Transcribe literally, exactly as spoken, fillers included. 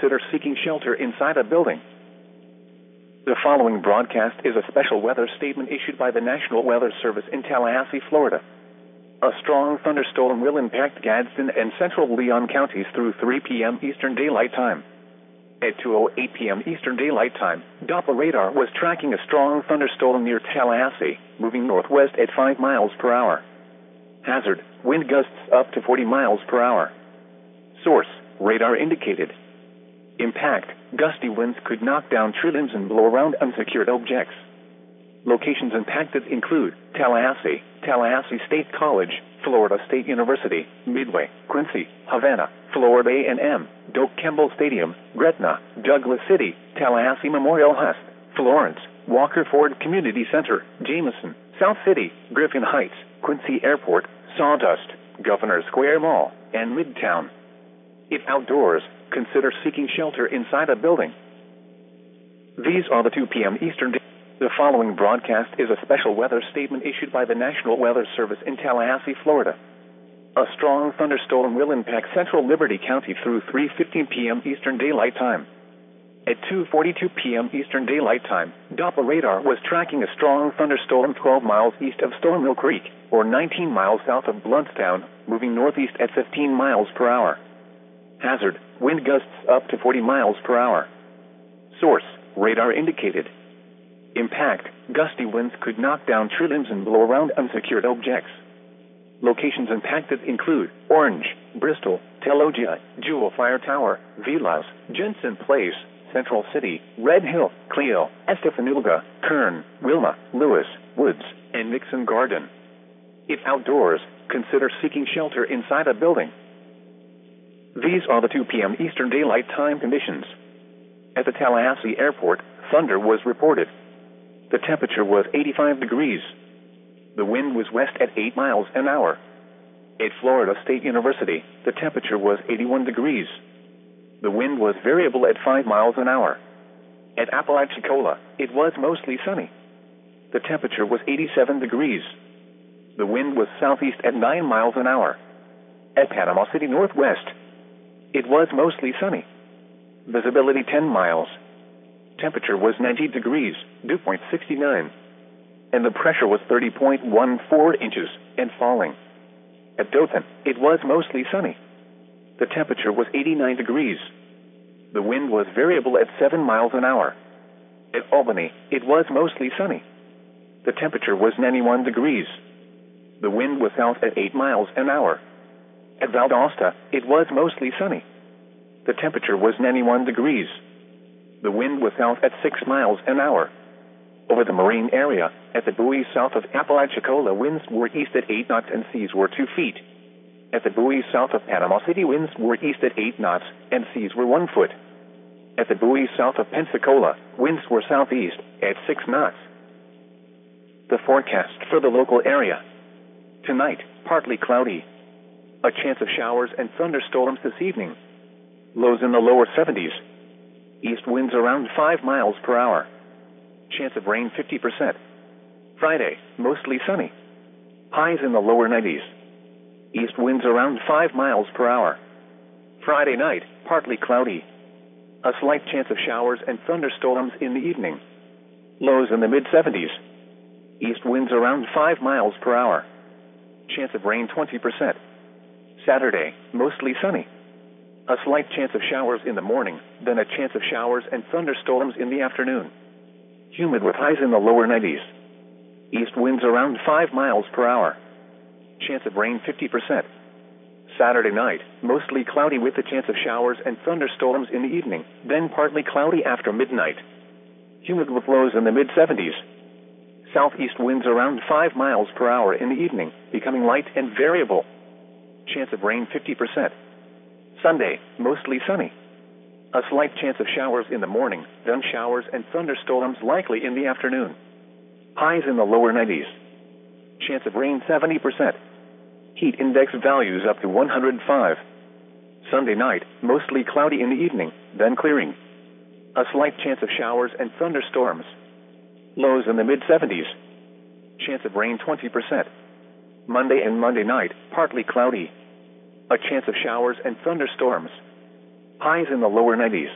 consider seeking shelter inside a building. The following broadcast is a special weather statement issued by the National Weather Service in Tallahassee, Florida. A strong thunderstorm will impact Gadsden and central Leon counties through three p.m. Eastern Daylight Time. At two oh eight p.m. Eastern Daylight Time, Doppler radar was tracking a strong thunderstorm near Tallahassee, moving northwest at five miles per hour. Hazard, wind gusts up to forty miles per hour. Source, radar indicated. Impact, gusty winds could knock down tree limbs and blow around unsecured objects. Locations impacted include Tallahassee, Tallahassee State College, Florida State University, Midway, Quincy, Havana, Florida A and M, Doak Campbell Stadium, Gretna, Douglas City, Tallahassee Memorial Hust, Florence, Walker Ford Community Center, Jameson, South City, Griffin Heights, Quincy Airport, Sawdust, Governor Square Mall, and Midtown. If outdoors, consider seeking shelter inside a building. These are the two p.m. Eastern Day. The following broadcast is a special weather statement issued by the National Weather Service in Tallahassee, Florida. A strong thunderstorm will impact central Liberty County through three fifteen p.m. Eastern Daylight Time. At two forty-two p.m. Eastern Daylight Time, Doppler radar was tracking a strong thunderstorm twelve miles east of Storm Hill Creek, or nineteen miles south of Bluntstown, moving northeast at fifteen miles per hour. Hazard, wind gusts up to forty miles per hour. Source, radar indicated. Impact, gusty winds could knock down tree limbs and blow around unsecured objects. Locations impacted include Orange, Bristol, Telogia, Jewel Fire Tower, Vilas, Jensen Place, Central City, Red Hill, Clio, Estefanulga, Kern, Wilma, Lewis, Woods, and Nixon Garden. If outdoors, consider seeking shelter inside a building. These are the two p.m. Eastern Daylight Time conditions. At the Tallahassee Airport, thunder was reported. The temperature was eighty-five degrees. The wind was west at eight miles an hour. At Florida State University, the temperature was eighty-one degrees. The wind was variable at five miles an hour. At Apalachicola, it was mostly sunny. The temperature was eighty-seven degrees. The wind was southeast at nine miles an hour. At Panama City Northwest, it was mostly sunny. Visibility ten miles. Temperature was ninety degrees, dew point sixty-nine. And the pressure was thirty point one four inches and falling. At Dothan, it was mostly sunny. The temperature was eighty-nine degrees. The wind was variable at seven miles an hour. At Albany, it was mostly sunny. The temperature was ninety-one degrees. The wind was south at eight miles an hour. At Valdosta, it was mostly sunny. The temperature was ninety-one degrees. The wind was south at six miles an hour. Over the marine area, at the buoys south of Apalachicola, winds were east at eight knots and seas were two feet. At the buoys south of Panama City, winds were east at eight knots and seas were one foot. At the buoys south of Pensacola, winds were southeast at six knots. The forecast for the local area. Tonight, partly cloudy. A chance of showers and thunderstorms this evening. Lows in the lower seventies. East winds around five miles per hour. Chance of rain fifty percent. Friday, mostly sunny. Highs in the lower nineties. East winds around five miles per hour. Friday night, partly cloudy. A slight chance of showers and thunderstorms in the evening. Lows in the mid seventies. East winds around five miles per hour. Chance of rain twenty percent. Saturday, mostly sunny. A slight chance of showers in the morning, then a chance of showers and thunderstorms in the afternoon. Humid with highs in the lower nineties. East winds around five miles per hour. Chance of rain fifty percent. Saturday night, mostly cloudy with a chance of showers and thunderstorms in the evening, then partly cloudy after midnight. Humid with lows in the mid seventies. Southeast winds around five miles per hour in the evening, becoming light and variable. Chance of rain fifty percent. Sunday, mostly sunny. A slight chance of showers in the morning, then showers and thunderstorms likely in the afternoon. Highs in the lower nineties. Chance of rain seventy percent. Heat index values up to one hundred five. Sunday night, mostly cloudy in the evening, then clearing. A slight chance of showers and thunderstorms. Lows in the mid seventies. Chance of rain twenty percent. Monday and Monday night, partly cloudy. A chance of showers and thunderstorms. Highs in the lower nineties.